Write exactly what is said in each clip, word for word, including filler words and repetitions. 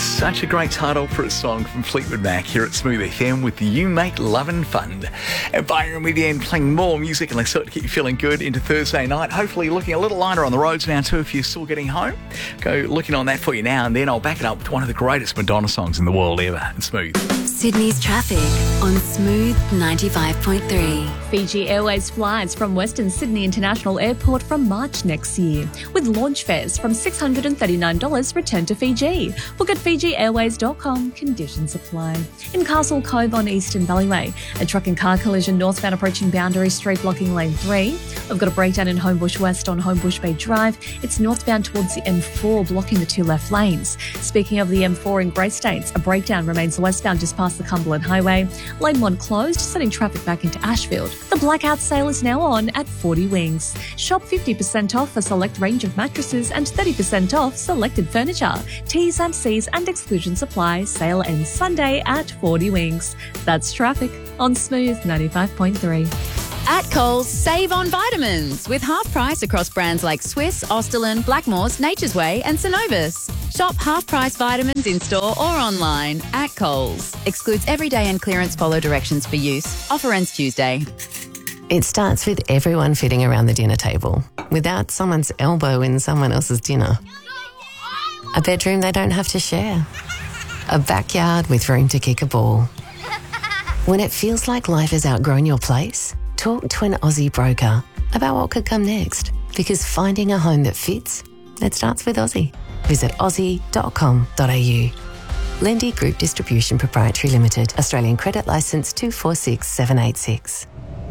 Such a great title for a song from Fleetwood Mac here at Smooth F M with You Make Lovin' Fun. And Byron with you and playing more music, and let's sort of get you feeling good into Thursday night. Hopefully looking a little lighter on the roads now too if you're still getting home. Go looking on that for you now, and then I'll back it up with one of the greatest Madonna songs in the world ever. And Smooth. Sydney's traffic on Smooth ninety-five point three. Fiji Airways flies from Western Sydney International Airport from March next year, with launch fares from six hundred thirty-nine dollars return to Fiji. Book at fiji airways dot com. Conditions apply. In Castle Cove on Eastern Valleyway, a truck and car collision northbound approaching Boundary Street blocking lane three. We've got a breakdown in Homebush West on Homebush Bay Drive. It's northbound towards the M four, blocking the two left lanes. Speaking of the M four in Greystanes, a breakdown remains westbound just past the Cumberland Highway. Lane one closed, sending traffic back into Ashfield. The blackout sale is now on at forty Wings. Shop fifty percent off a select range of mattresses and thirty percent off selected furniture. T's and C's and exclusions apply. Sale ends Sunday at forty Wings. That's traffic on Smooth ninety-five point three. At Coles, save on vitamins with half price across brands like Swiss, Austerlin, Blackmores, Nature's Way and Synovus. Shop half price vitamins in store or online at Coles. Excludes everyday and clearance. Follow directions for use. Offer ends Tuesday. It starts with everyone fitting around the dinner table without someone's elbow in someone else's dinner. A bedroom they don't have to share. A backyard with room to kick a ball. When it feels like life has outgrown your place, talk to an Aussie broker about what could come next, because finding a home that fits, it starts with Aussie. Visit aussie dot com dot a u. Lendy Group Distribution Proprietary Limited, Australian Credit Licence two four six seven eight six.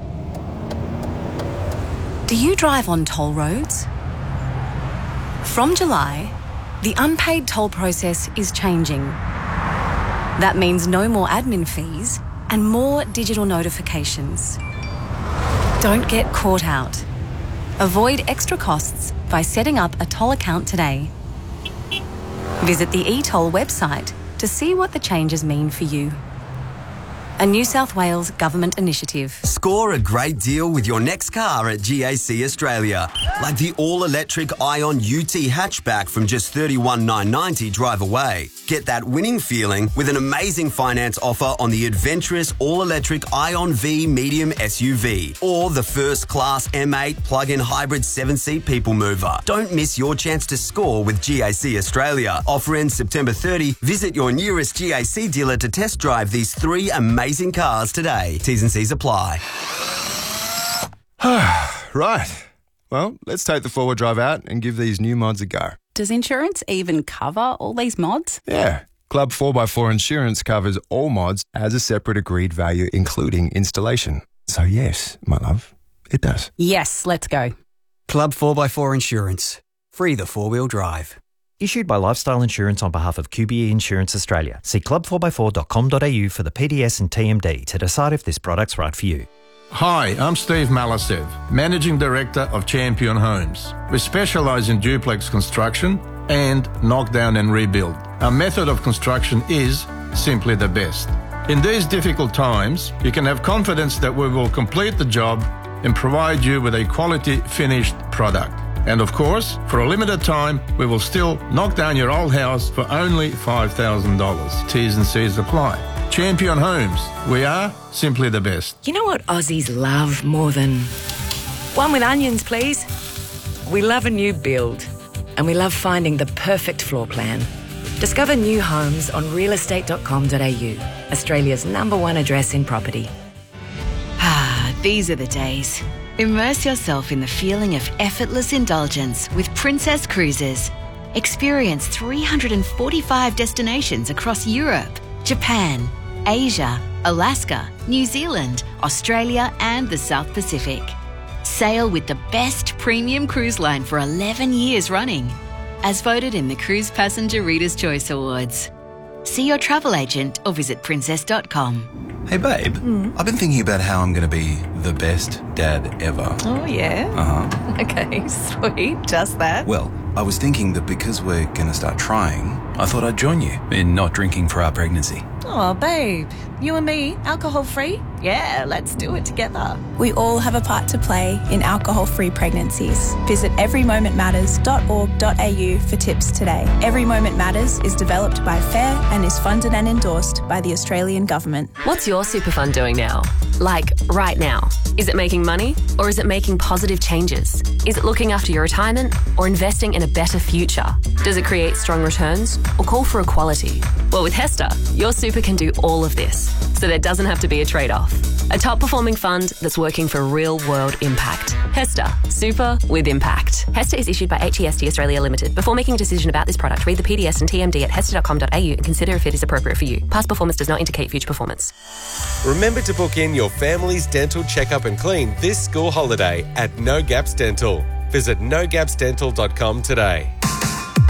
Do you drive on toll roads? From July, the unpaid toll process is changing. That means no more admin fees and more digital notifications. Don't get caught out. Avoid extra costs by setting up a toll account today. Visit the eToll website to see what the changes mean for you. A New South Wales government initiative. Score a great deal with your next car at G A C Australia. Like the all-electric Ion U T hatchback from just thirty-one thousand nine hundred ninety dollars drive away. Get that winning feeling with an amazing finance offer on the adventurous all-electric Ion V medium S U V or the first-class M eight plug-in hybrid seven-seat people mover. Don't miss your chance to score with G A C Australia. Offer ends September thirtieth. Visit your nearest G A C dealer to test drive these three amazing cars today. T's and C's apply. Right. Well, let's take the four-wheel drive out and give these new mods a go. Does insurance even cover all these mods? Yeah. Club four by four Insurance covers all mods as a separate agreed value, including installation. So yes, my love, it does. Yes, let's go. Club four by four Insurance. Free the four-wheel drive. Issued by Lifestyle Insurance on behalf of Q B E Insurance Australia. See club four by four dot com dot a u for the P D S and T M D to decide if this product's right for you. Hi, I'm Steve Malasev, Managing Director of Champion Homes. We specialise in duplex construction and knockdown and rebuild. Our method of construction is simply the best. In these difficult times, you can have confidence that we will complete the job and provide you with a quality finished product. And of course, for a limited time, we will still knock down your old house for only five thousand dollars. T's and C's apply. Champion Homes. We are simply the best. You know what Aussies love more than... One with onions, please. We love a new build. And we love finding the perfect floor plan. Discover new homes on real estate dot com dot a u, Australia's number one address in property. Ah, these are the days. Immerse yourself in the feeling of effortless indulgence with Princess Cruises. Experience three hundred forty-five destinations across Europe, Japan, Asia, Alaska, New Zealand, Australia and the South Pacific. Sail with the best premium cruise line for eleven years running, as voted in the Cruise Passenger Reader's Choice Awards. See your travel agent or visit princess dot com. Hey babe, Mm. I've been thinking about how I'm going to be the best dad ever. Oh, yeah? Uh-huh. Okay, sweet. Just that. Well, I was thinking that because we're going to start trying, I thought I'd join you in not drinking for our pregnancy. Oh, babe. You and me, alcohol-free? Yeah, let's do it together. We all have a part to play in alcohol-free pregnancies. Visit every moment matters dot org dot a u for tips today. Every Moment Matters is developed by FAIR and is funded and endorsed by the Australian Government. What's your super fund doing now? Like, right now. Is it making money or is it making positive changes? Is it looking after your retirement or investing in a better future? Does it create strong returns or call for equality? Well, with HESTA, your super can do all of this, so there doesn't have to be a trade-off. A top-performing fund that's working for real-world impact. HESTA, super with impact. HESTA is issued by H E S T Australia Limited. Before making a decision about this product, read the P D S and T M D at hesta dot com dot a u and consider if it is appropriate for you. Past performance does not indicate future performance. Remember to book in your family's dental checkup and clean this school holiday at No Gaps Dental. Visit no gaps dental dot com today.